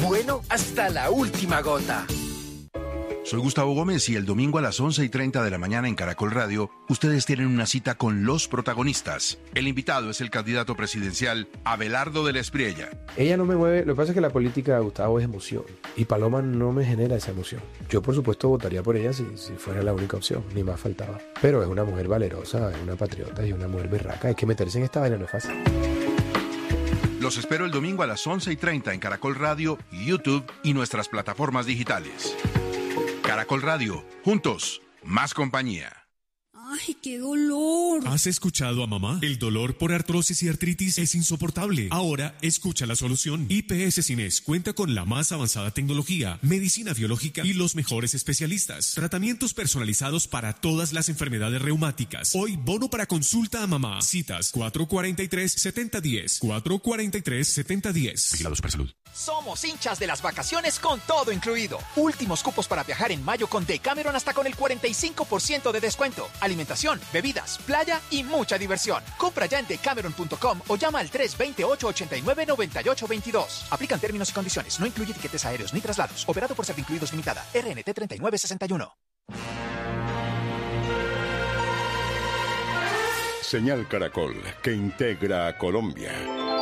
Bueno, hasta la última gota. Soy Gustavo Gómez y el domingo a las 11:30 de la mañana en Caracol Radio, ustedes tienen una cita con los protagonistas. El invitado es el candidato presidencial Abelardo de la Espriella. Ella no me mueve, lo que pasa es que la política de Gustavo es emoción y Paloma no me genera esa emoción. Yo por supuesto votaría por ella si fuera la única opción, ni más faltaba. Pero es una mujer valerosa, es una patriota y una mujer berraca, hay que meterse en esta vaina, no es fácil. Los espero el domingo a las 11:30 en Caracol Radio, YouTube y nuestras plataformas digitales. Caracol Radio, juntos, más compañía. ¡Ay, qué dolor! ¿Has escuchado a mamá? El dolor por artrosis y artritis es insoportable. Ahora, escucha la solución. IPS Cines cuenta con la más avanzada tecnología, medicina biológica y los mejores especialistas. Tratamientos personalizados para todas las enfermedades reumáticas. Hoy, bono para consulta a mamá. Citas 443-7010. 443-7010. Vigilado Supersalud. Somos hinchas de las vacaciones con todo incluido. Últimos cupos para viajar en mayo con Decameron hasta con el 45% de descuento. Alimentación, bebidas, playa y mucha diversión. Compra ya en decameron.com o llama al 328-89-9822. Aplican términos y condiciones. No incluye tiquetes aéreos ni traslados. Operado por Servincluidos Limitada. RNT 3961. Señal Caracol, que integra a Colombia.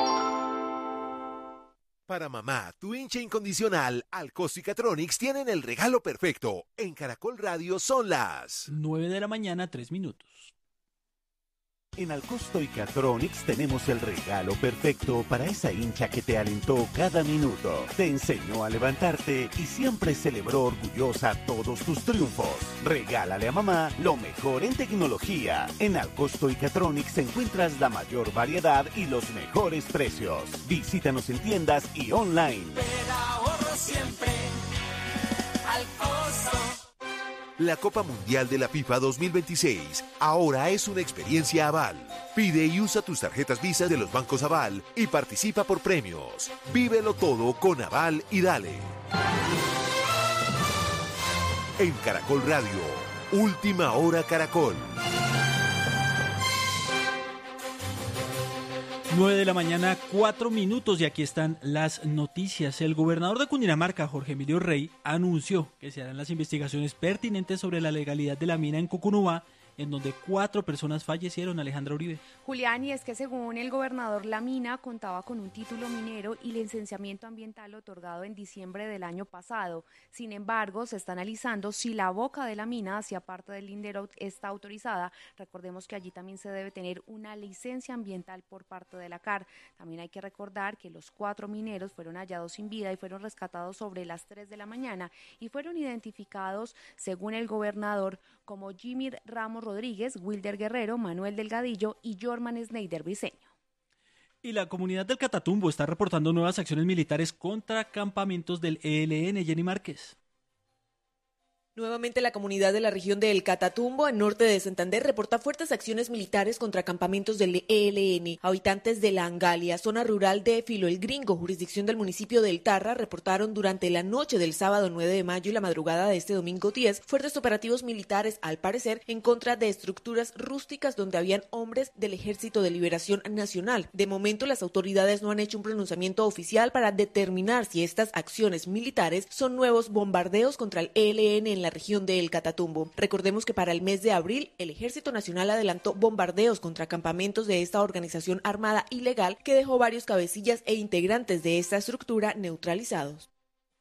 Para mamá, tu hincha incondicional, Alcosto y Catronics tienen el regalo perfecto. En Caracol Radio son las 9 de la mañana, 3 minutos. En Alcosto y Catronics tenemos el regalo perfecto para esa hincha que te alentó cada minuto, te enseñó a levantarte y siempre celebró orgullosa todos tus triunfos. Regálale a mamá lo mejor en tecnología. En Alcosto y Catronics encuentras la mayor variedad y los mejores precios. Visítanos en tiendas y online. Pero ahorro siempre. Alcosto. La Copa Mundial de la FIFA 2026 ahora es una experiencia Aval. Pide y usa tus tarjetas Visa de los bancos Aval y participa por premios. Vívelo todo con Aval y dale. En Caracol Radio, Última Hora Caracol. 9 de la mañana, 4 minutos y aquí están las noticias. El gobernador de Cundinamarca, Jorge Emilio Rey, anunció que se harán las investigaciones pertinentes sobre la legalidad de la mina en Cucunúa, en donde 4 personas fallecieron. Alejandra Uribe. Julián, y es que según el gobernador, la mina contaba con un título minero y licenciamiento ambiental otorgado en diciembre del año pasado. Sin embargo, se está analizando si la boca de la mina hacia parte del lindero está autorizada. Recordemos que allí también se debe tener una licencia ambiental por parte de la CAR. También hay que recordar que los 4 mineros fueron hallados sin vida y fueron rescatados sobre las 3 de la mañana y fueron identificados, según el gobernador, como Jimmy Ramos Rodríguez, Wilder Guerrero, Manuel Delgadillo y Jorman Schneider Briceño. Y la comunidad del Catatumbo está reportando nuevas acciones militares contra campamentos del ELN. Jenny Márquez. Nuevamente la comunidad de la región del Catatumbo, en norte de Santander, reporta fuertes acciones militares contra campamentos del ELN. Habitantes de la Angalia, zona rural de Filo el Gringo, jurisdicción del municipio del Tarra, reportaron durante la noche del sábado 9 de mayo y la madrugada de este domingo 10 fuertes operativos militares, al parecer, en contra de estructuras rústicas donde habían hombres del Ejército de Liberación Nacional. De momento, las autoridades no han hecho un pronunciamiento oficial para determinar si estas acciones militares son nuevos bombardeos contra el ELN en la región del Catatumbo. Recordemos que para el mes de abril, el Ejército Nacional adelantó bombardeos contra campamentos de esta organización armada ilegal que dejó varios cabecillas e integrantes de esta estructura neutralizados.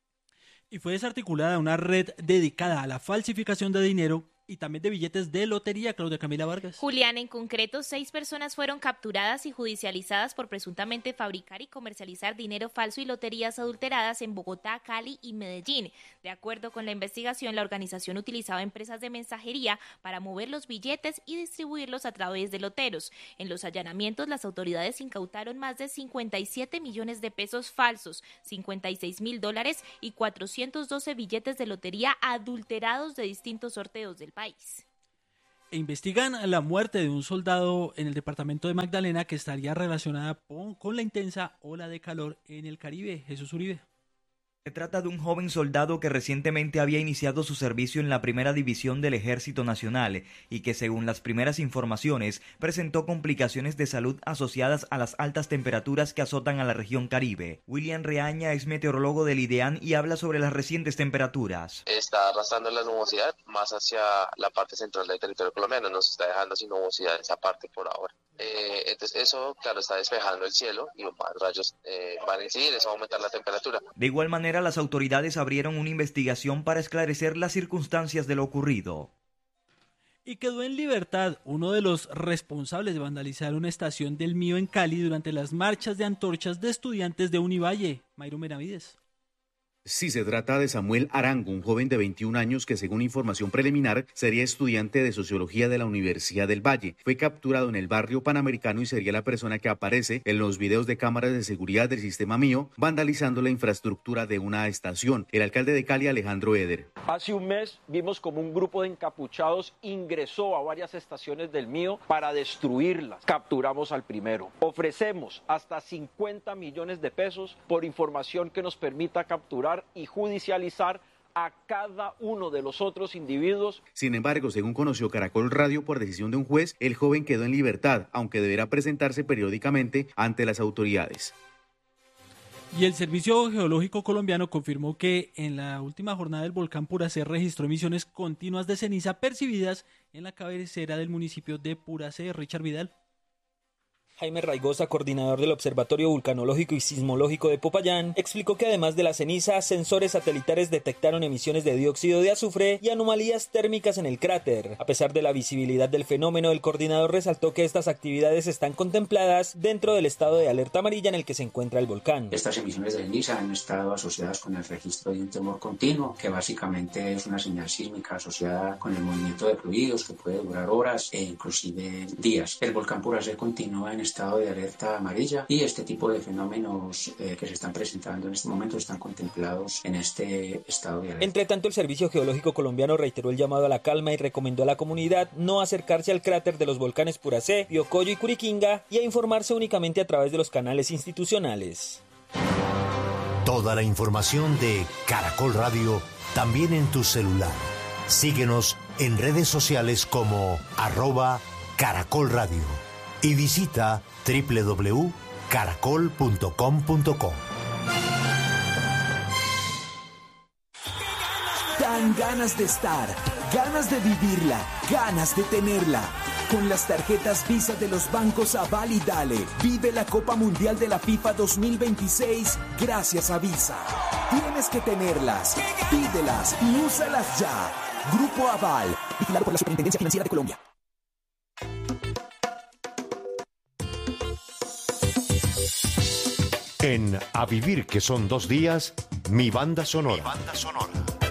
Y fue desarticulada una red dedicada a la falsificación de dinero y también de billetes de lotería. Claudia Camila Vargas. Julián, en concreto, 6 personas fueron capturadas y judicializadas por presuntamente fabricar y comercializar dinero falso y loterías adulteradas en Bogotá, Cali y Medellín. De acuerdo con la investigación, la organización utilizaba empresas de mensajería para mover los billetes y distribuirlos a través de loteros. En los allanamientos, las autoridades incautaron más de 57 millones de pesos falsos, $56.000 y 412 billetes de lotería adulterados de distintos sorteos del país. Investigan la muerte de un soldado en el departamento de Magdalena que estaría relacionada con la intensa ola de calor en el Caribe. Jesús Uribe. Se trata de un joven soldado que recientemente había iniciado su servicio en la primera división del Ejército Nacional y que, según las primeras informaciones, presentó complicaciones de salud asociadas a las altas temperaturas que azotan a la región Caribe. William Reaña es meteorólogo del IDEAN y habla sobre las recientes temperaturas. Está arrastrando la nubosidad más hacia la parte central del territorio colombiano, nos está dejando sin nubosidad esa parte por ahora. Entonces eso, claro, está despejando el cielo y más rayos van a incidir, eso va a aumentar la temperatura. De igual manera, las autoridades abrieron una investigación para esclarecer las circunstancias de lo ocurrido. Y quedó en libertad uno de los responsables de vandalizar una estación del Mío en Cali durante las marchas de antorchas de estudiantes de Univalle. Mayro Benavides. Sí, se trata de Samuel Arango, un joven de 21 años que, según información preliminar, sería estudiante de Sociología de la Universidad del Valle. Fue capturado en el barrio Panamericano y sería la persona que aparece en los videos de cámaras de seguridad del sistema Mío, vandalizando la infraestructura de una estación. El alcalde de Cali, Alejandro Eder. Hace un mes vimos como un grupo de encapuchados ingresó a varias estaciones del Mío para destruirlas. Capturamos al primero. Ofrecemos hasta 50 millones de pesos por información que nos permita capturar y judicializar a cada uno de los otros individuos. Sin embargo, según conoció Caracol Radio, por decisión de un juez, el joven quedó en libertad, aunque deberá presentarse periódicamente ante las autoridades. Y el Servicio Geológico Colombiano confirmó que en la última jornada del volcán Puracé registró emisiones continuas de ceniza percibidas en la cabecera del municipio de Puracé. Richard Vidal. Jaime Raigosa, coordinador del Observatorio Vulcanológico y Sismológico de Popayán, explicó que además de la ceniza, sensores satelitales detectaron emisiones de dióxido de azufre y anomalías térmicas en el cráter. A pesar de la visibilidad del fenómeno, el coordinador resaltó que estas actividades están contempladas dentro del estado de alerta amarilla en el que se encuentra el volcán. Estas emisiones de ceniza han estado asociadas con el registro de un temor continuo, que básicamente es una señal sísmica asociada con el movimiento de fluidos que puede durar horas e inclusive días. El volcán Puracé continúa en estado de alerta amarilla y este tipo de fenómenos que se están presentando en este momento están contemplados en este estado de alerta. Entre tanto, el Servicio Geológico Colombiano reiteró el llamado a la calma y recomendó a la comunidad no acercarse al cráter de los volcanes Puracé, Piocoyo y Curiquinga y a informarse únicamente a través de los canales institucionales. Toda la información de Caracol Radio también en tu celular. Síguenos en redes sociales como @Caracol Radio. Y visita www.caracol.com.co. Dan ganas de estar, ganas de vivirla, ganas de tenerla. Con las tarjetas Visa de los bancos Aval y Dale, vive la Copa Mundial de la FIFA 2026 gracias a Visa. Tienes que tenerlas, pídelas y úsalas ya. Grupo Aval, vigilado por la Superintendencia Financiera de Colombia. En A Vivir, que son 2 días, mi banda sonora.